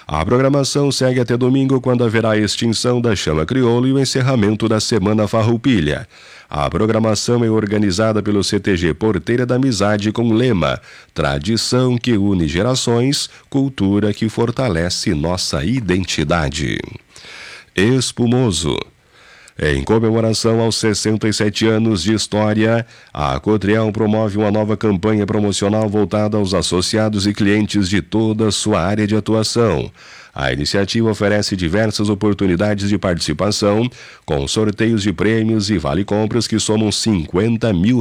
A programação segue até domingo, quando haverá a extinção da chama crioula e o encerramento da Semana Farroupilha. A programação é organizada pelo CTG Porteira da Amizade com o lema Tradição que une gerações, cultura que fortalece nossa identidade. Espumoso. Em comemoração aos 67 anos de história, a Cotriel promove uma nova campanha promocional voltada aos associados e clientes de toda a sua área de atuação. A iniciativa oferece diversas oportunidades de participação, com sorteios de prêmios e vale-compras que somam R$50 mil.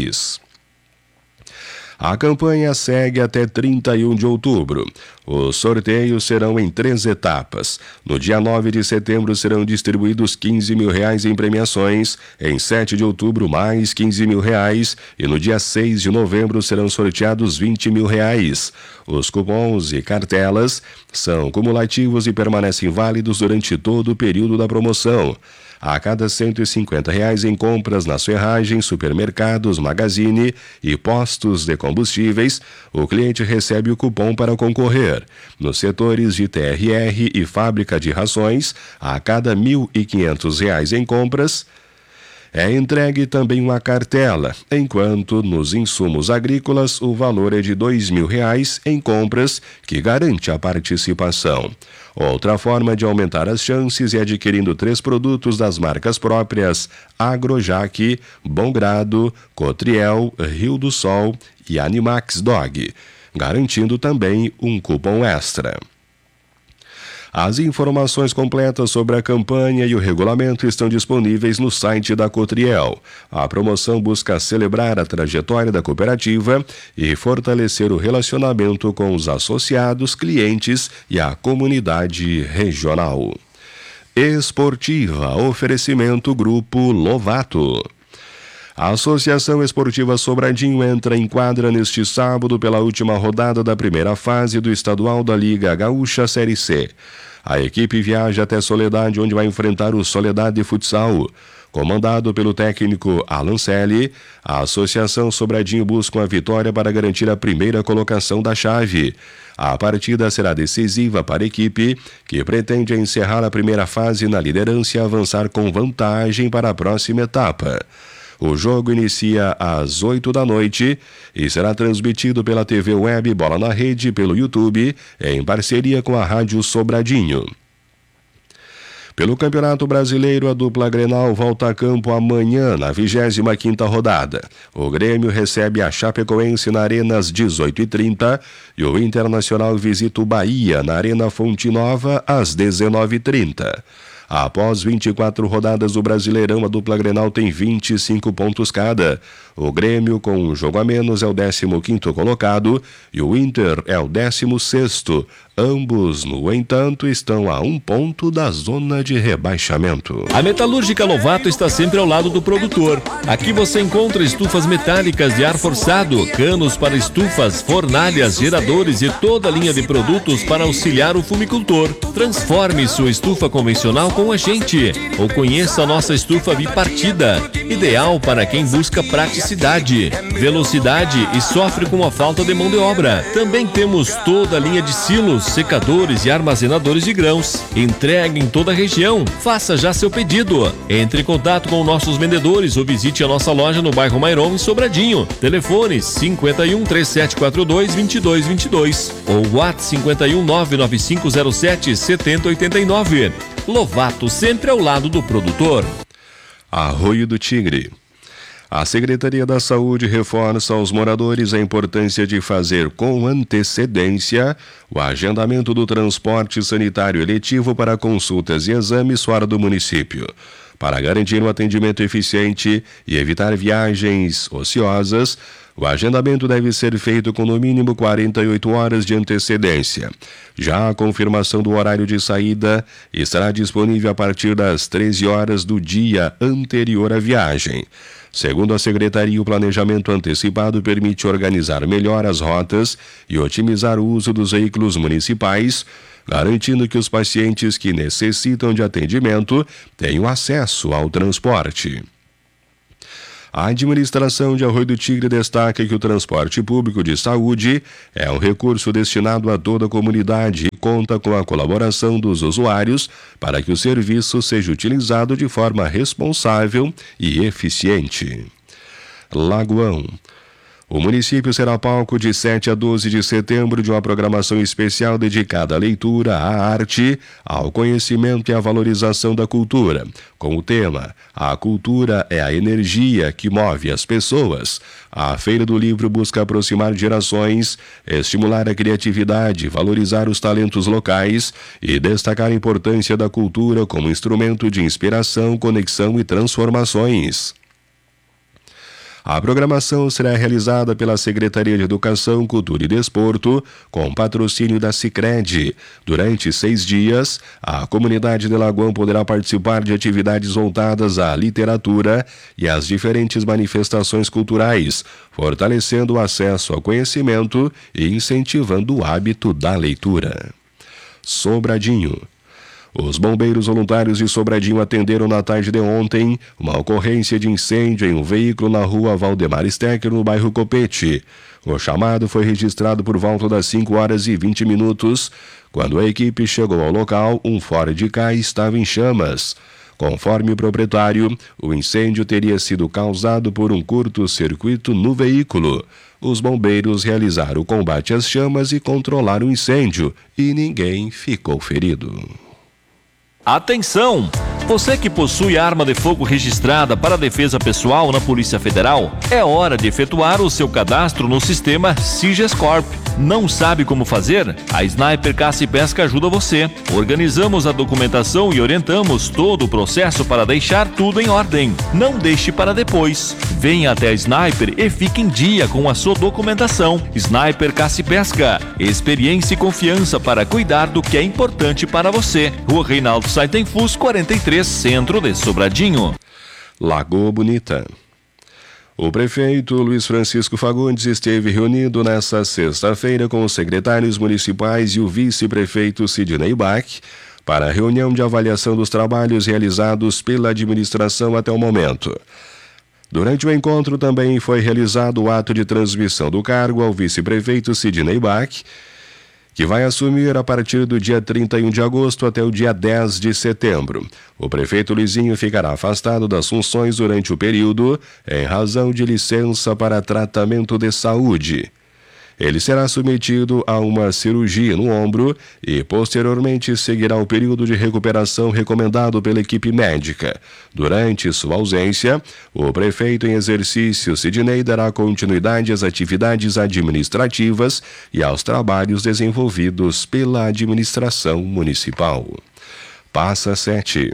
A campanha segue até 31 de outubro. Os sorteios serão em 3 etapas. No dia 9 de setembro serão distribuídos R$15 mil em premiações, em 7 de outubro mais R$15 mil e no dia 6 de novembro serão sorteados R$20 mil. Os cupons e cartelas são cumulativos e permanecem válidos durante todo o período da promoção. A cada R$150 em compras nas ferragens, supermercados, magazine e postos de combustíveis, o cliente recebe o cupom para concorrer. Nos setores de TRR e fábrica de rações, a cada R$1.500 em compras, é entregue também uma cartela, enquanto nos insumos agrícolas o valor é de R$2 mil em compras, que garante a participação. Outra forma de aumentar as chances é adquirindo 3 produtos das marcas próprias Agrojac, Bom Grado, Cotriel, Rio do Sol e Animax Dog, garantindo também um cupom extra. As informações completas sobre a campanha e o regulamento estão disponíveis no site da Cotriel. A promoção busca celebrar a trajetória da cooperativa e fortalecer o relacionamento com os associados, clientes e a comunidade regional. Esportiva, oferecimento Grupo Lovato. A Associação Esportiva Sobradinho entra em quadra neste sábado pela última rodada da primeira fase do estadual da Liga Gaúcha Série C. A equipe viaja até Soledade, onde vai enfrentar o Soledade Futsal. Comandado pelo técnico Alan Selle, a Associação Sobradinho busca uma vitória para garantir a primeira colocação da chave. A partida será decisiva para a equipe, que pretende encerrar a primeira fase na liderança e avançar com vantagem para a próxima etapa. O jogo inicia às 8 da noite e será transmitido pela TV Web Bola na Rede e pelo YouTube, em parceria com a Rádio Sobradinho. Pelo Campeonato Brasileiro, a dupla Grenal volta a campo amanhã, na 25ª rodada. O Grêmio recebe a Chapecoense na Arena às 18h30 e o Internacional visita o Bahia na Arena Fonte Nova às 19h30. Após 24 rodadas do Brasileirão, a dupla Grenal tem 25 pontos cada. O Grêmio, com um jogo a menos, é o 15º colocado e o Inter é o 16º. Ambos, no entanto, estão a 1 ponto da zona de rebaixamento. A Metalúrgica Lovato está sempre ao lado do produtor. Aqui você encontra estufas metálicas de ar forçado, canos para estufas, fornalhas, geradores e toda a linha de produtos para auxiliar o fumicultor. Transforme sua estufa convencional com a gente ou conheça a nossa estufa bipartida, ideal para quem busca praticidade, velocidade e sofre com a falta de mão de obra. Também temos toda a linha de silos, secadores e armazenadores de grãos. Entrega em toda a região. Faça já seu pedido. Entre em contato com nossos vendedores ou visite a nossa loja no bairro Mairon, em Sobradinho. Telefone 51 3742 2222 ou WhatsApp 51 99507 7089. Lovato, sempre ao lado do produtor. Arroio do Tigre. A Secretaria da Saúde reforça aos moradores a importância de fazer com antecedência o agendamento do transporte sanitário eletivo para consultas e exames fora do município. Para garantir um atendimento eficiente e evitar viagens ociosas, o agendamento deve ser feito com no mínimo 48 horas de antecedência. Já a confirmação do horário de saída estará disponível a partir das 13 horas do dia anterior à viagem. Segundo a Secretaria, o planejamento antecipado permite organizar melhor as rotas e otimizar o uso dos veículos municipais, garantindo que os pacientes que necessitam de atendimento tenham acesso ao transporte. A administração de Arroio do Tigre destaca que o transporte público de saúde é um recurso destinado a toda a comunidade e conta com a colaboração dos usuários para que o serviço seja utilizado de forma responsável e eficiente. Lagoão. O município será palco de 7 a 12 de setembro de uma programação especial dedicada à leitura, à arte, ao conhecimento e à valorização da cultura, com o tema A Cultura é a Energia que Move as Pessoas. A Feira do Livro busca aproximar gerações, estimular a criatividade, valorizar os talentos locais e destacar a importância da cultura como instrumento de inspiração, conexão e transformações. A programação será realizada pela Secretaria de Educação, Cultura e Desporto, com patrocínio da Sicredi. Durante 6 dias, a comunidade de Lagoão poderá participar de atividades voltadas à literatura e às diferentes manifestações culturais, fortalecendo o acesso ao conhecimento e incentivando o hábito da leitura. Sobradinho. Os bombeiros voluntários de Sobradinho atenderam na tarde de ontem uma ocorrência de incêndio em um veículo na rua Valdemar Stecker, no bairro Copete. O chamado foi registrado por volta das 5 horas e 20 minutos. Quando a equipe chegou ao local, um Ford Ka estava em chamas. Conforme o proprietário, o incêndio teria sido causado por um curto-circuito no veículo. Os bombeiros realizaram o combate às chamas e controlaram o incêndio, e ninguém ficou ferido. Atenção! Você que possui arma de fogo registrada para defesa pessoal na Polícia Federal, é hora de efetuar o seu cadastro no sistema Sigescorp. Não sabe como fazer? A Sniper Caça e Pesca ajuda você. Organizamos a documentação e orientamos todo o processo para deixar tudo em ordem. Não deixe para depois. Venha até a Sniper e fique em dia com a sua documentação. Sniper Caça e Pesca. Experiência e confiança para cuidar do que é importante para você. Rua Reinaldo Saitenfus, 43, Centro de Sobradinho. Lagoa Bonita. O prefeito Luiz Francisco Fagundes esteve reunido nesta sexta-feira com os secretários municipais e o vice-prefeito Sidney Bach para a reunião de avaliação dos trabalhos realizados pela administração até o momento. Durante o encontro também foi realizado o ato de transmissão do cargo ao vice-prefeito Sidney Bach, que vai assumir a partir do dia 31 de agosto até o dia 10 de setembro. O prefeito Luizinho ficará afastado das funções durante o período, em razão de licença para tratamento de saúde. Ele será submetido a uma cirurgia no ombro e, posteriormente, seguirá o período de recuperação recomendado pela equipe médica. Durante sua ausência, o prefeito em exercício, Sidney, dará continuidade às atividades administrativas e aos trabalhos desenvolvidos pela administração municipal. Passa 7.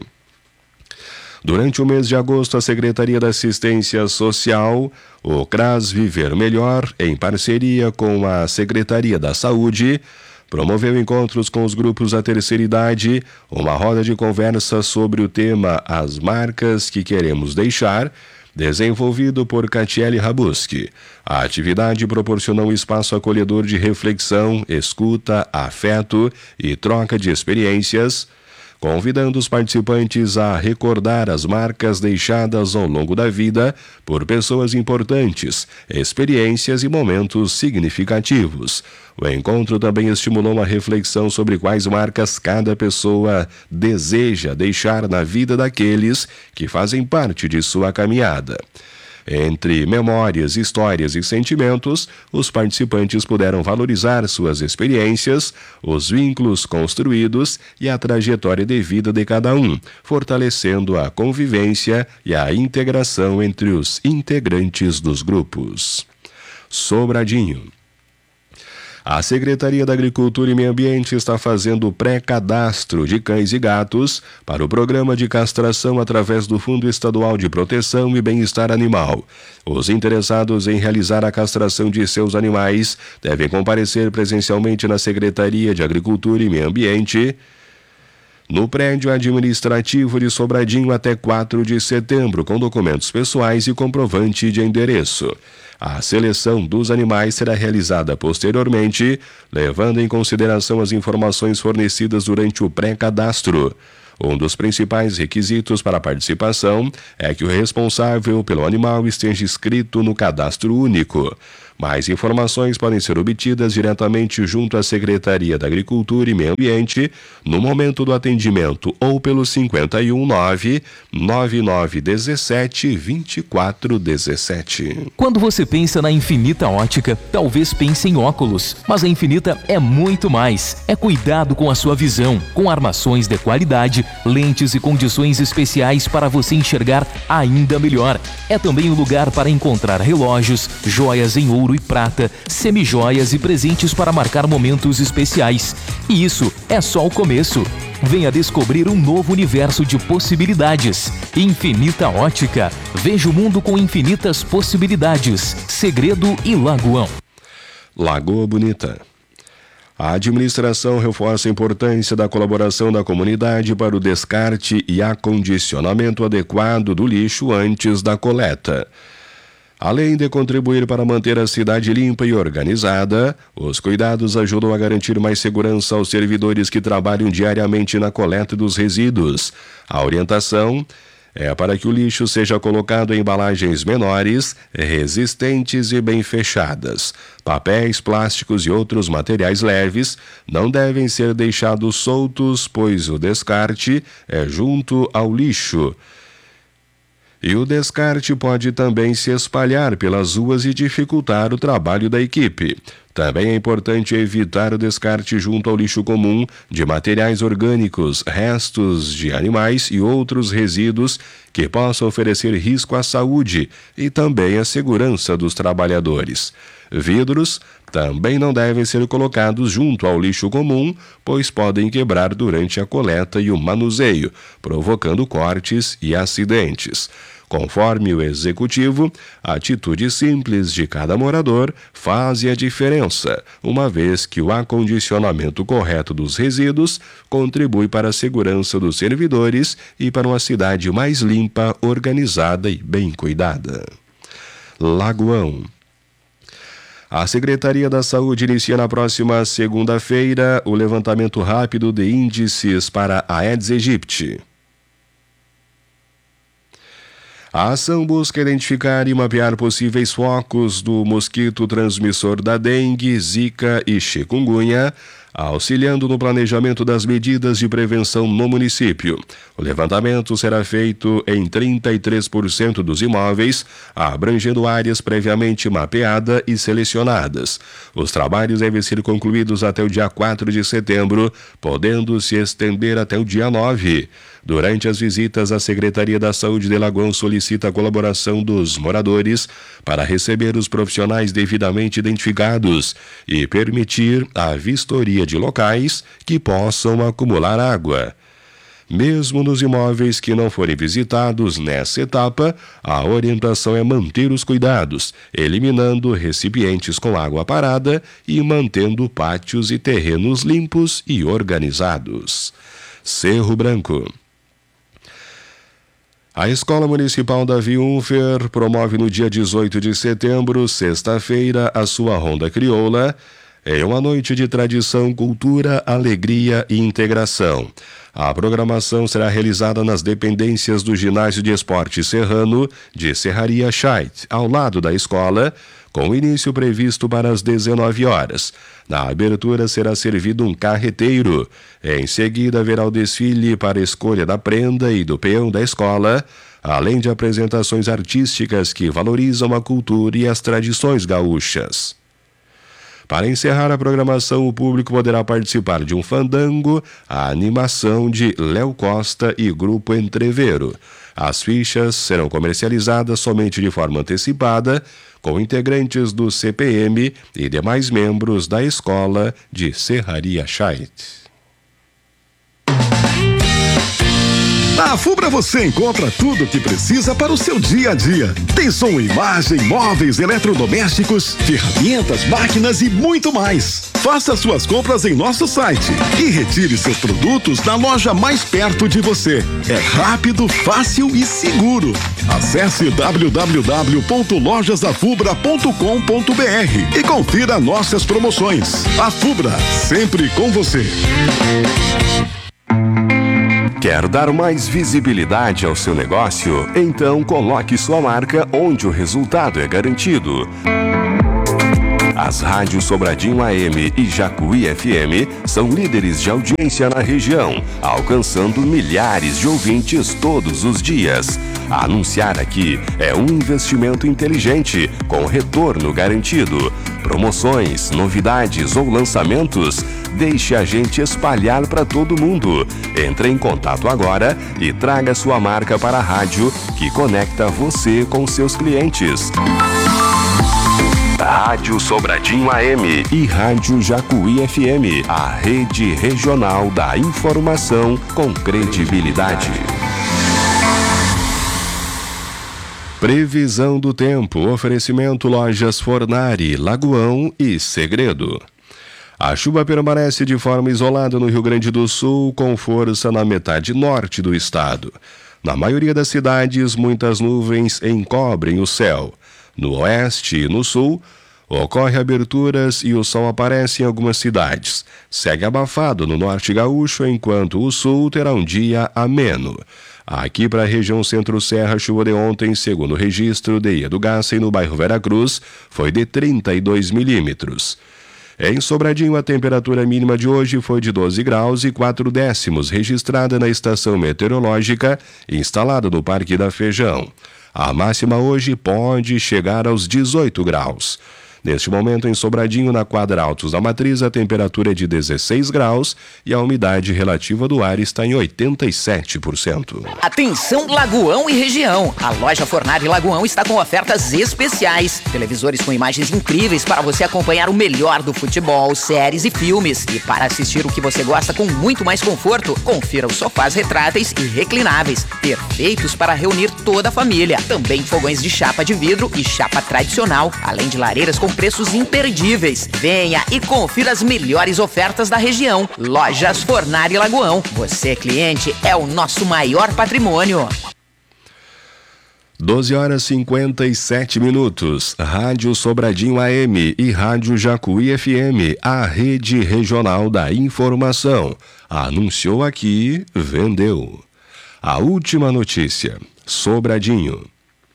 Durante o mês de agosto, a Secretaria da Assistência Social, o CRAS Viver Melhor, em parceria com a Secretaria da Saúde, promoveu encontros com os grupos da terceira idade, uma roda de conversa sobre o tema As Marcas que Queremos Deixar, desenvolvido por Catiele Rabuski. A atividade proporcionou um espaço acolhedor de reflexão, escuta, afeto e troca de experiências, convidando os participantes a recordar as marcas deixadas ao longo da vida por pessoas importantes, experiências e momentos significativos. O encontro também estimulou uma reflexão sobre quais marcas cada pessoa deseja deixar na vida daqueles que fazem parte de sua caminhada. Entre memórias, histórias e sentimentos, os participantes puderam valorizar suas experiências, os vínculos construídos e a trajetória de vida de cada um, fortalecendo a convivência e a integração entre os integrantes dos grupos. Sobradinho. A Secretaria da Agricultura e Meio Ambiente está fazendo pré-cadastro de cães e gatos para o programa de castração através do Fundo Estadual de Proteção e Bem-Estar Animal. Os interessados em realizar a castração de seus animais devem comparecer presencialmente na Secretaria de Agricultura e Meio Ambiente, no prédio administrativo de Sobradinho, até 4 de setembro, com documentos pessoais e comprovante de endereço. A seleção dos animais será realizada posteriormente, levando em consideração as informações fornecidas durante o pré-cadastro. Um dos principais requisitos para a participação é que o responsável pelo animal esteja inscrito no cadastro único. Mais informações podem ser obtidas diretamente junto à Secretaria da Agricultura e Meio Ambiente no momento do atendimento ou pelo 519-9917-2417. Quando você pensa na Infinita Ótica, talvez pense em óculos, mas a Infinita é muito mais. É cuidado com a sua visão, com armações de qualidade, lentes e condições especiais para você enxergar ainda melhor. É também o lugar para encontrar relógios, joias em ouro e prata, semijoias e presentes para marcar momentos especiais. E isso é só o começo. Venha descobrir um novo universo de possibilidades. Infinita Ótica. Veja o mundo com infinitas possibilidades. Segredo e Lagoão. Lagoa Bonita. A administração reforça a importância da colaboração da comunidade para o descarte e acondicionamento adequado do lixo antes da coleta. Além de contribuir para manter a cidade limpa e organizada, os cuidados ajudam a garantir mais segurança aos servidores que trabalham diariamente na coleta dos resíduos. A orientação é para que o lixo seja colocado em embalagens menores, resistentes e bem fechadas. Papéis, plásticos e outros materiais leves não devem ser deixados soltos, pois o descarte é junto ao lixo. E o descarte pode também se espalhar pelas ruas e dificultar o trabalho da equipe. Também é importante evitar o descarte junto ao lixo comum de materiais orgânicos, restos de animais e outros resíduos que possam oferecer risco à saúde e também à segurança dos trabalhadores. Vidros também não devem ser colocados junto ao lixo comum, pois podem quebrar durante a coleta e o manuseio, provocando cortes e acidentes. Conforme o executivo, a atitude simples de cada morador faz a diferença, uma vez que o acondicionamento correto dos resíduos contribui para a segurança dos servidores e para uma cidade mais limpa, organizada e bem cuidada. Lagoão. A Secretaria da Saúde inicia na próxima segunda-feira o levantamento rápido de índices para a Aedes aegypti. A ação busca identificar e mapear possíveis focos do mosquito transmissor da dengue, zika e chikungunya, auxiliando no planejamento das medidas de prevenção no município. O levantamento será feito em 33% dos imóveis, abrangendo áreas previamente mapeadas e selecionadas. Os trabalhos devem ser concluídos até o dia 4 de setembro, podendo se estender até o dia 9. Durante as visitas, a Secretaria da Saúde de Lagoão solicita a colaboração dos moradores para receber os profissionais devidamente identificados e permitir a vistoria de locais que possam acumular água. Mesmo nos imóveis que não forem visitados nessa etapa, a orientação é manter os cuidados, eliminando recipientes com água parada e mantendo pátios e terrenos limpos e organizados. Cerro Branco. A Escola Municipal Davi Unfer promove no dia 18 de setembro, sexta-feira, a sua Ronda Crioula, em uma noite de tradição, cultura, alegria e integração. A programação será realizada nas dependências do Ginásio de Esporte Serrano de Serraria Scheidt, ao lado da escola, com início previsto para as 19 horas. Na abertura será servido um carreteiro. Em seguida haverá o desfile para a escolha da prenda e do peão da escola, além de apresentações artísticas que valorizam a cultura e as tradições gaúchas. Para encerrar a programação, o público poderá participar de um fandango, a animação de Léo Costa e Grupo Entreveiro. As fichas serão comercializadas somente de forma antecipada, com integrantes do CPM e demais membros da escola de Serraria Scheidt. Na Fubra você encontra tudo o que precisa para o seu dia a dia. Tem som e imagem, móveis, eletrodomésticos, ferramentas, máquinas e muito mais. Faça suas compras em nosso site e retire seus produtos na loja mais perto de você. É rápido, fácil e seguro. Acesse www.lojasafubra.com.br e confira nossas promoções. A Fubra, sempre com você. Quer dar mais visibilidade ao seu negócio? Então coloque sua marca onde o resultado é garantido. As rádios Sobradinho AM e Jacuí FM são líderes de audiência na região, alcançando milhares de ouvintes todos os dias. Anunciar aqui é um investimento inteligente, com retorno garantido. Promoções, novidades ou lançamentos, deixe a gente espalhar para todo mundo. Entre em contato agora e traga sua marca para a rádio que conecta você com seus clientes. Rádio Sobradinho AM e Rádio Jacuí FM, a rede regional da informação com credibilidade. Previsão do tempo, oferecimento Lojas Fornari, Lagoão e Segredo. A chuva permanece de forma isolada no Rio Grande do Sul, com força na metade norte do estado. Na maioria das cidades, muitas nuvens encobrem o céu. No oeste e no sul, ocorre aberturas e o sol aparece em algumas cidades. Segue abafado no norte gaúcho, enquanto o sul terá um dia ameno. Aqui para a região centro-serra, a chuva de ontem, segundo o registro de Iedugaça, no bairro Veracruz, foi de 32 milímetros. Em Sobradinho, a temperatura mínima de hoje foi de 12 graus e 4 décimos, registrada na estação meteorológica instalada no Parque da Feijão. A máxima hoje pode chegar aos 18 graus. Neste momento, em Sobradinho, na quadra Altos da Matriz, a temperatura é de 16 graus e a umidade relativa do ar está em 87%. Atenção, Lagoão e região! A loja Fornari Lagoão está com ofertas especiais. Televisores com imagens incríveis para você acompanhar o melhor do futebol, séries e filmes. E para assistir o que você gosta com muito mais conforto, confira os sofás retráteis e reclináveis, perfeitos para reunir toda a família. Também fogões de chapa de vidro e chapa tradicional, além de lareiras com preços imperdíveis. Venha e confira as melhores ofertas da região. Lojas Fornari Lagoão. Você, cliente, é o nosso maior patrimônio. 12 horas e 57 minutos. Rádio Sobradinho AM e Rádio Jacuí FM, a rede regional da informação. Anunciou aqui, vendeu. A última notícia. Sobradinho.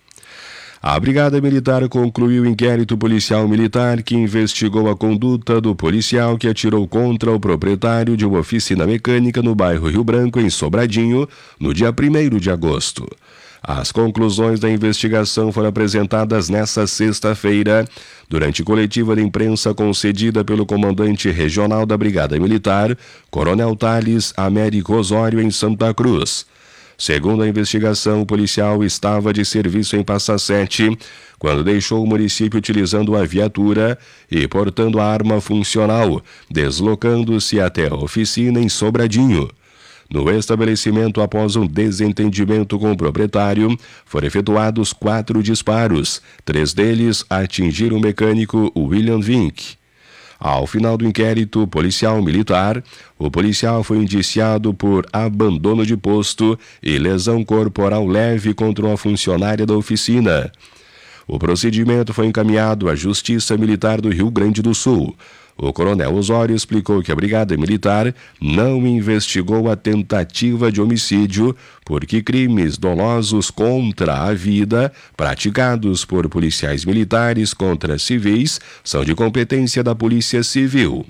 A Brigada Militar concluiu o inquérito policial militar que investigou a conduta do policial que atirou contra o proprietário de uma oficina mecânica no bairro Rio Branco, em Sobradinho, no dia 1º de agosto. As conclusões da investigação foram apresentadas nesta sexta-feira, durante coletiva de imprensa concedida pelo comandante regional da Brigada Militar, Coronel Thales Américo Osório, em Santa Cruz. Segundo a investigação, o policial estava de serviço em Passa Sete quando deixou o município utilizando a viatura e portando a arma funcional, deslocando-se até a oficina em Sobradinho. No estabelecimento, após um desentendimento com o proprietário, foram efetuados 4 disparos. 3 deles atingiram o mecânico William Vink. Ao final do inquérito policial militar, o policial foi indiciado por abandono de posto e lesão corporal leve contra uma funcionária da oficina. O procedimento foi encaminhado à Justiça Militar do Rio Grande do Sul. O coronel Osório explicou que a Brigada Militar não investigou a tentativa de homicídio porque crimes dolosos contra a vida praticados por policiais militares contra civis são de competência da Polícia Civil.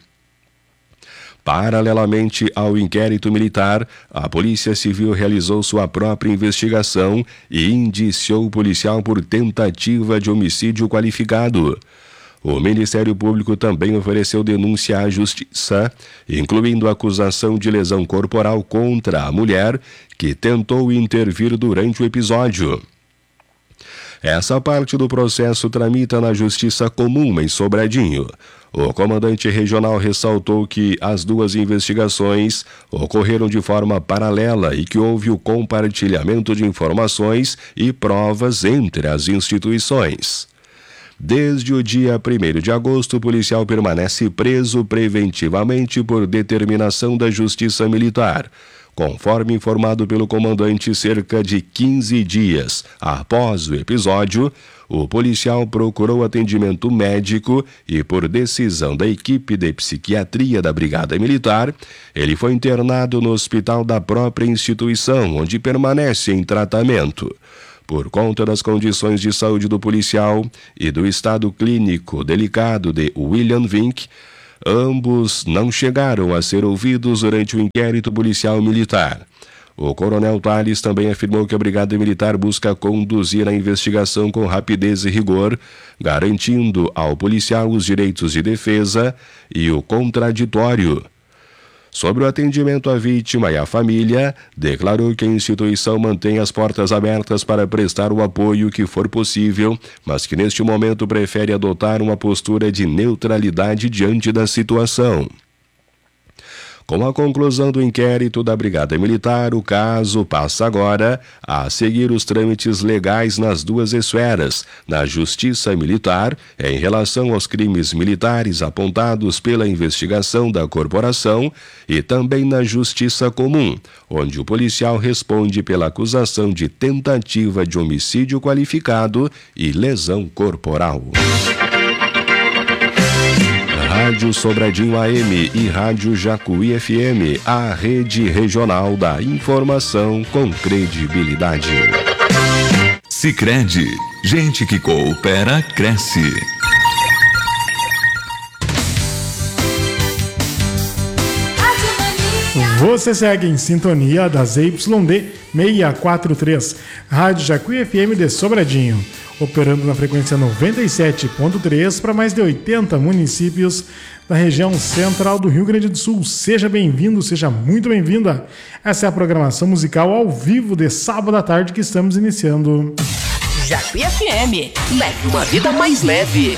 Paralelamente ao inquérito militar, a Polícia Civil realizou sua própria investigação e indiciou o policial por tentativa de homicídio qualificado. O Ministério Público também ofereceu denúncia à Justiça, incluindo acusação de lesão corporal contra a mulher que tentou intervir durante o episódio. Essa parte do processo tramita na Justiça Comum, em Sobradinho. O comandante regional ressaltou que as 2 investigações ocorreram de forma paralela e que houve o compartilhamento de informações e provas entre as instituições. Desde o dia 1º de agosto, o policial permanece preso preventivamente por determinação da Justiça Militar. Conforme informado pelo comandante, cerca de 15 dias após o episódio, o policial procurou atendimento médico e, por decisão da equipe de psiquiatria da Brigada Militar, ele foi internado no hospital da própria instituição, onde permanece em tratamento. por conta das condições de saúde do policial e do estado clínico delicado de William Vink. Ambos não chegaram a ser ouvidos durante o inquérito policial militar. O coronel Tales também afirmou que a Brigada Militar busca conduzir a investigação com rapidez e rigor, garantindo ao policial os direitos de defesa e o contraditório. Sobre o atendimento à vítima e à família, declarou que a instituição mantém as portas abertas para prestar o apoio que for possível, mas que neste momento prefere adotar uma postura de neutralidade diante da situação. Com a conclusão do inquérito da Brigada Militar, o caso passa agora a seguir os trâmites legais nas duas esferas, na Justiça Militar, em relação aos crimes militares apontados pela investigação da corporação, e também na Justiça Comum, onde o policial responde pela acusação de tentativa de homicídio qualificado e lesão corporal. Rádio Sobradinho AM e Rádio Jacuí FM, a rede regional da informação com credibilidade. Sicredi, gente que coopera, cresce. Você segue em sintonia da ZYD 643, Rádio Jacuí FM de Sobradinho, operando na frequência 97.3 para mais de 80 municípios da região central do Rio Grande do Sul. Seja bem-vindo, seja muito bem-vinda. Essa é a programação musical ao vivo de sábado à tarde que estamos iniciando. Jacuí FM, leve uma vida mais leve.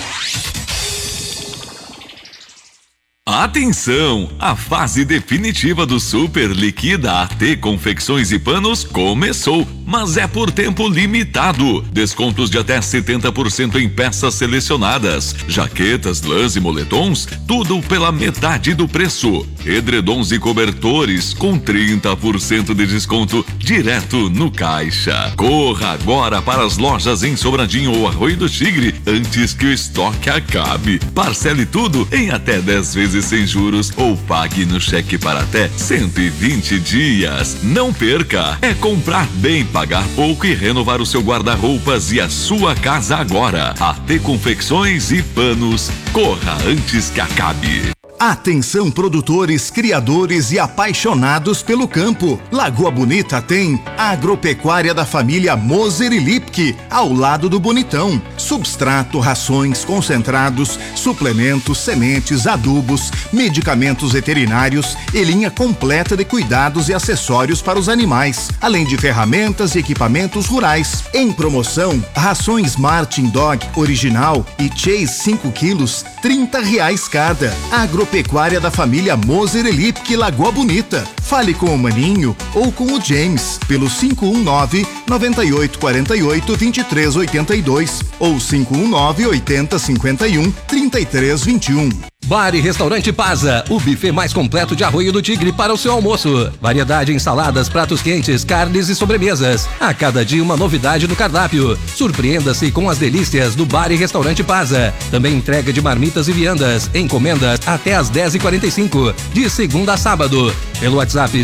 Atenção! A fase definitiva do Super Liquida AT Confecções e Panos começou, mas é por tempo limitado. Descontos de até 70% em peças selecionadas, jaquetas, lãs e moletons, tudo pela metade do preço. Edredons e cobertores com 30% de desconto direto no caixa. Corra agora para as lojas em Sobradinho ou Arroio do Tigre antes que o estoque acabe. Parcele tudo em até 10 vezes sem juros ou pague no cheque para até 120 dias. Não perca! É comprar bem, pagar pouco e renovar o seu guarda-roupas e a sua casa agora. AT Confecções e Panos. Corra antes que acabe. Atenção produtores, criadores e apaixonados pelo campo. Lagoa Bonita tem a agropecuária da família Moser e Lipke, ao lado do Bonitão. Substrato, rações, concentrados, suplementos, sementes, adubos, medicamentos veterinários e linha completa de cuidados e acessórios para os animais, além de ferramentas e equipamentos rurais. Em promoção, rações Martin Dog original e Chase 5 quilos, R$30 cada. Agropecuária da família Moser e Lipke, Lagoa Bonita. Fale com o Maninho ou com o James pelo 519-9848-2382 ou 519-8051-3321. Bar e Restaurante Paza, o buffet mais completo de Arroio do Tigre para o seu almoço. Variedade em saladas, pratos quentes, carnes e sobremesas. A cada dia uma novidade no cardápio. Surpreenda-se com as delícias do Bar e Restaurante Paza. Também entrega de marmitas e viandas. Encomendas até às 10h45, de segunda a sábado. Pelo WhatsApp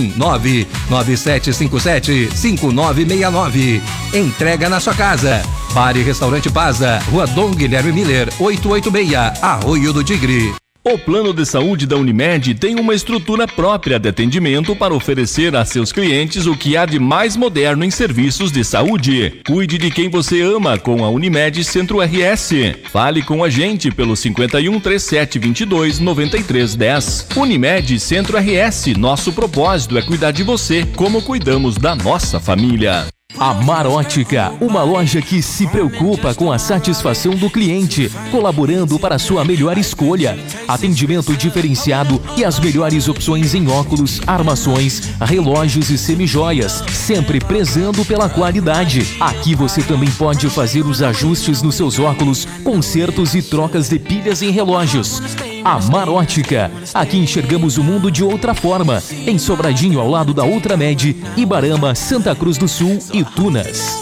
519-9757-5969. Entrega na sua casa. Bar e Restaurante Paza, Rua Dom Guilherme Miller, 886, Arroio do Tigre. O plano de saúde da Unimed tem uma estrutura própria de atendimento para oferecer a seus clientes o que há de mais moderno em serviços de saúde. Cuide de quem você ama com a Unimed Centro RS. Fale com a gente pelo 51 37 22 93 10. Unimed Centro RS, nosso propósito é cuidar de você como cuidamos da nossa família. A Marótica, uma loja que se preocupa com a satisfação do cliente, colaborando para a sua melhor escolha. Atendimento diferenciado e as melhores opções em óculos, armações, relógios e semijoias, sempre prezando pela qualidade. Aqui você também pode fazer os ajustes nos seus óculos, consertos e trocas de pilhas em relógios. A Marótica, aqui enxergamos o mundo de outra forma, em Sobradinho ao lado da Ultramed, Ibarama, Santa Cruz do Sul e Tunas.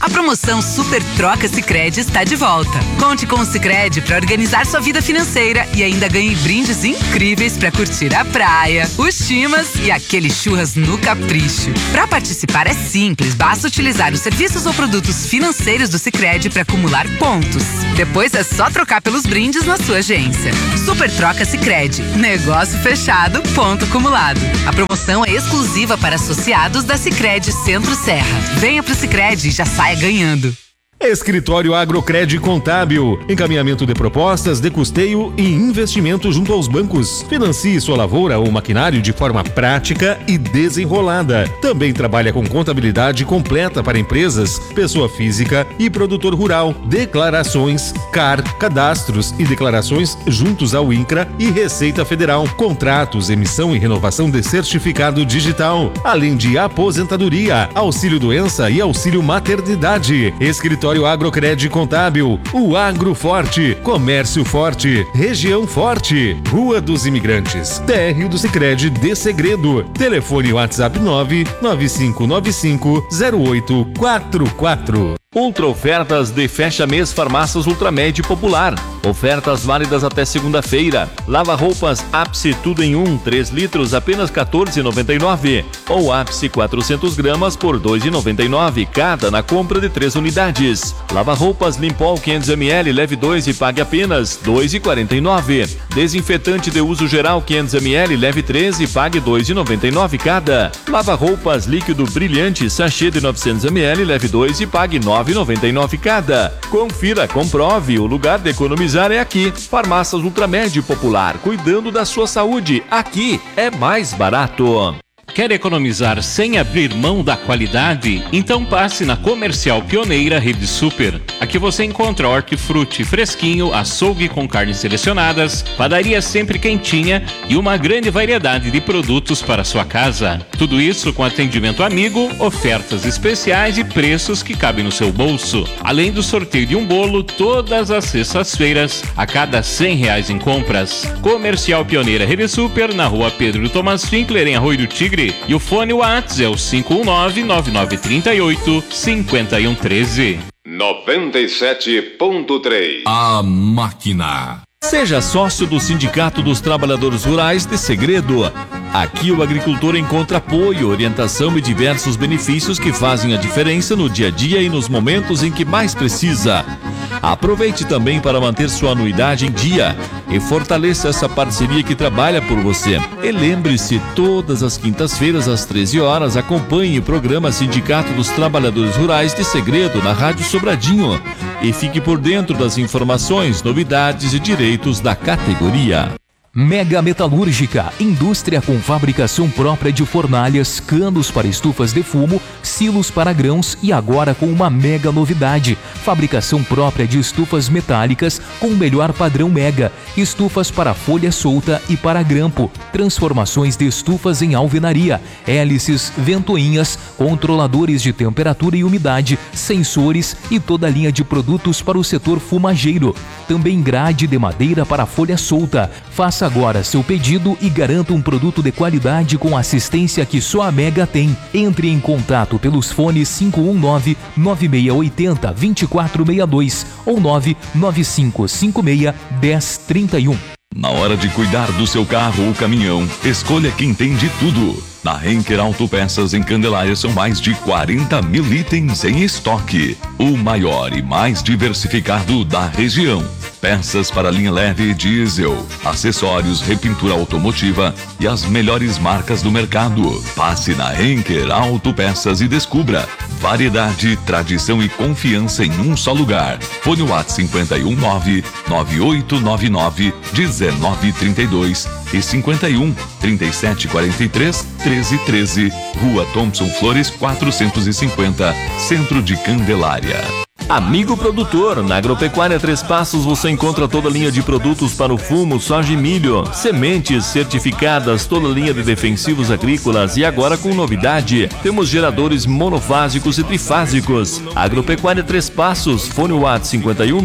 A promoção Super Troca Sicredi está de volta. Conte com o Sicredi para organizar sua vida financeira e ainda ganhe brindes incríveis para curtir a praia, os chimas e aquele churras no capricho. Para participar é simples, basta utilizar os serviços ou produtos financeiros do Sicredi para acumular pontos. Depois é só trocar pelos brindes na sua agência. Super Troca Sicredi. Negócio fechado, ponto acumulado. A promoção é exclusiva para associados da Sicredi Centro-Serra. Venha pro Sicredi e já saia ganhando. Escritório Agrocred Contábil, encaminhamento de propostas de custeio e investimento junto aos bancos. Financie sua lavoura ou maquinário de forma prática e desenrolada. Também trabalha com contabilidade completa para empresas, pessoa física e produtor rural. Declarações, CAR, cadastros e declarações juntos ao INCRA e Receita Federal. Contratos, emissão e renovação de certificado digital. Além de aposentadoria, auxílio doença e auxílio maternidade. Escritório Agrocred Contábil, o Agro Forte, Comércio Forte, Região Forte, Rua dos Imigrantes, térreo do Sicredi de Segredo. Telefone WhatsApp 995950844. Ultra ofertas de fecha-mês Farmácias Ultramed Popular. Ofertas válidas até segunda-feira. Lava-roupas Ápice Tudo em 1, 3 litros, apenas R$ 14,99. Ou Ápice 400 gramas por R$ 2,99 cada na compra de 3 unidades. Lava-roupas Limpol 500 ml, leve 2 e pague apenas R$ 2,49. Desinfetante de uso geral 500 ml, leve 3 e pague R$ 2,99 cada. Lava-roupas líquido brilhante, sachê de 900 ml, leve 2 e pague R$ 9,99 cada. Confira, comprove, o lugar de economizar é aqui. Farmácias Ultramed Popular, cuidando da sua saúde. Aqui é mais barato. Quer economizar sem abrir mão da qualidade? Então passe na Comercial Pioneira Rede Super. Aqui você encontra hortifruti fresquinho, açougue com carnes selecionadas, padaria sempre quentinha e uma grande variedade de produtos para sua casa. Tudo isso com atendimento amigo, ofertas especiais e preços que cabem no seu bolso. Além do sorteio de um bolo todas as sextas-feiras, a cada R$100 em compras. Comercial Pioneira Rede Super, na Rua Pedro Tomás Finkler, em Arroio do Tigre. E o fone WhatsApp é o 519-9938-5113. 97.3. A Máquina. Seja sócio do Sindicato dos Trabalhadores Rurais de Segredo. Aqui o agricultor encontra apoio, orientação e diversos benefícios que fazem a diferença no dia a dia e nos momentos em que mais precisa. Aproveite também para manter sua anuidade em dia e fortaleça essa parceria que trabalha por você. E lembre-se, todas as quintas-feiras às 13 horas, acompanhe o programa Sindicato dos Trabalhadores Rurais de Segredo na Rádio Sobradinho e fique por dentro das informações, novidades e direitos da categoria. Mega Metalúrgica, indústria com fabricação própria de fornalhas, canos para estufas de fumo, silos para grãos e agora com uma mega novidade, fabricação própria de estufas metálicas com o melhor padrão Mega, estufas para folha solta e para grampo, transformações de estufas em alvenaria, hélices, ventoinhas, controladores de temperatura e umidade, sensores e toda a linha de produtos para o setor fumageiro. Também grade de madeira para folha solta. Faça agora seu pedido e garanta um produto de qualidade com assistência que só a Mega tem. Entre em contato pelos fones 519-9680-2462 ou 99556-1031. Na hora de cuidar do seu carro ou caminhão, escolha quem tem de tudo. Na Henker Autopeças em Candelária são mais de 40 mil itens em estoque. O maior e mais diversificado da região. Peças para linha leve e diesel, acessórios, repintura automotiva e as melhores marcas do mercado. Passe na Henker Autopeças e descubra variedade, tradição e confiança em um só lugar. Fone WhatsApp 519-9899-1932 e 51-3743-1313, Rua Thompson Flores 450, Centro de Candelária. Amigo produtor, na Agropecuária Três Passos você encontra toda a linha de produtos para o fumo, soja e milho, sementes certificadas, toda a linha de defensivos agrícolas e agora com novidade, temos geradores monofásicos e trifásicos. Agropecuária Três Passos, fone WhatsApp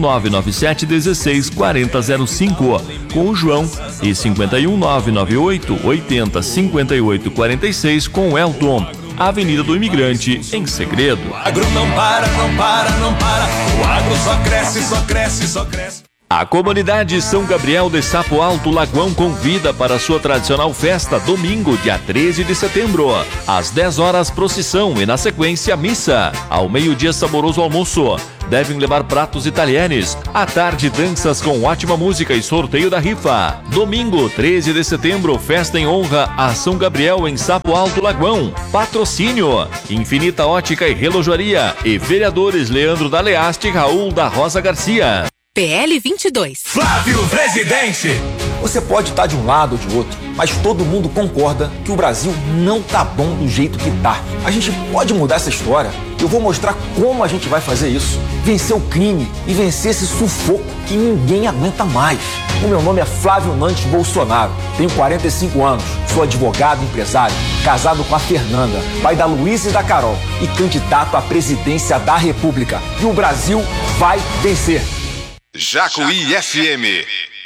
51997164005 com o João e 51998805846 com o Elton. Avenida do Imigrante, em Segredo. O agro não para, não para, não para. O agro só cresce, só cresce, só cresce. A comunidade São Gabriel de Sapo Alto Lagoão convida para sua tradicional festa domingo, dia 13 de setembro. Às 10 horas, procissão e na sequência, missa. Ao meio-dia, saboroso almoço. Devem levar pratos e talheres. À tarde, danças com ótima música e sorteio da rifa. Domingo, 13 de setembro, festa em honra a São Gabriel em Sapo Alto Lagoão. Patrocínio: Infinita Ótica e Relojoaria e vereadores Leandro da Leaste e Raul da Rosa Garcia. PL 22. Flávio Presidente. Você pode estar de um lado ou de outro, mas todo mundo concorda que o Brasil não tá bom do jeito que tá. A gente pode mudar essa história. Eu vou mostrar como a gente vai fazer isso. Vencer o crime e vencer esse sufoco que ninguém aguenta mais. O meu nome é Flávio Nantes Bolsonaro. Tenho 45 anos, sou advogado, empresário, casado com a Fernanda, pai da Luísa e da Carol e candidato à presidência da República. E o Brasil vai vencer. Jacuí FM.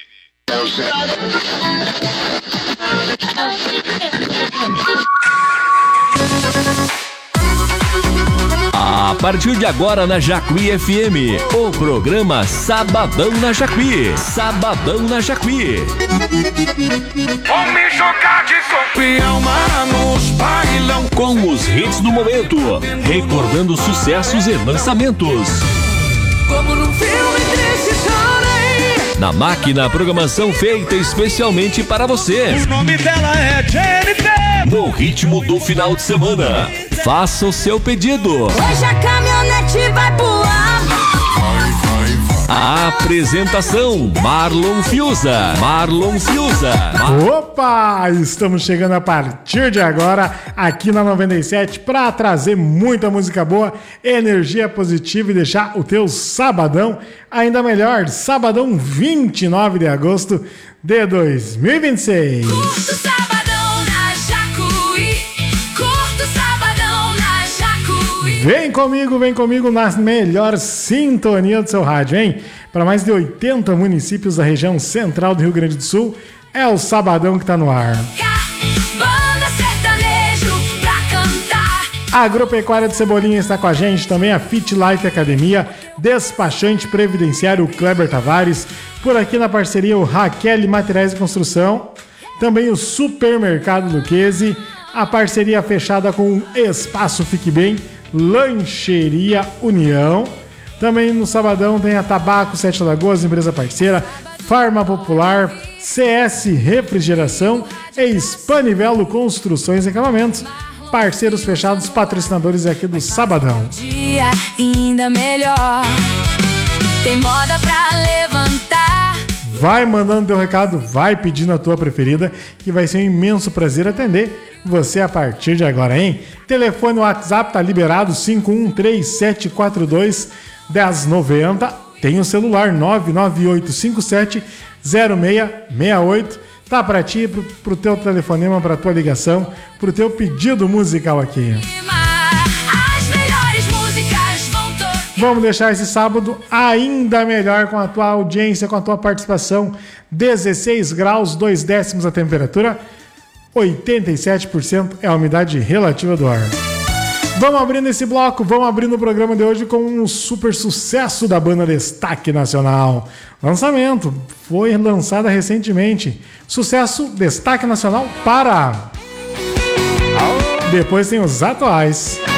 A partir de agora na Jacuí FM, o programa Sabadão na Jacuí. Sabadão na Jacuí. Vou me jogar de campeão, manos, bailão. Com os hits do momento, recordando sucessos e lançamentos. Como no filme triste chorei. Na máquina, programação feita especialmente para você. O nome dela é Jennifer. No ritmo do final de semana. Faça o seu pedido. Hoje a caminhonete vai pular. A apresentação: Marlon Fiuza. Marlon Fiuza. Opa! Estamos chegando a partir de agora aqui na 97 para trazer muita música boa, energia positiva e deixar o teu sabadão ainda melhor. Sabadão 29 de agosto de 2026. Curto sabadão na Jacuí. Curto sabadão na Jacuí. Vem comigo na melhor sintonia do seu rádio, hein? Para mais de 80 municípios da região central do Rio Grande do Sul, é o Sabadão que tá no ar. Banda sertanejo pra cantar. A Agropecuária de Cebolinha está com a gente, também a Fit Life Academia, Despachante Previdenciário Kleber Tavares, por aqui na parceria o Raquel Materiais de Construção, também o Supermercado Luquezzi, a parceria fechada com o Espaço Fique Bem, Lancheria União. Também no Sabadão tem a Tabaco 7 Lagoas, empresa parceira, Farma Popular, CS Refrigeração e Spanivelo Construções e Acabamentos. Parceiros fechados, patrocinadores aqui do Sabadão. Dia ainda melhor. Tem moda pra levantar. Vai mandando teu recado, vai pedindo a tua preferida, que vai ser um imenso prazer atender você a partir de agora, hein? Telefone WhatsApp tá liberado, 5137421090. Tem o celular 998570668. Tá pra ti, pro teu telefonema, pra tua ligação, pro teu pedido musical aqui. As melhores músicas vão tocar. Vamos deixar esse sábado ainda melhor com a tua audiência, com a tua participação. 16 graus, 2/10 a temperatura, 87% é a umidade relativa do ar. Vamos abrindo esse bloco, vamos abrindo o programa de hoje com um super sucesso da banda Destaque Nacional. Lançamento, foi lançada recentemente. Sucesso Destaque Nacional para... Depois tem os atuais.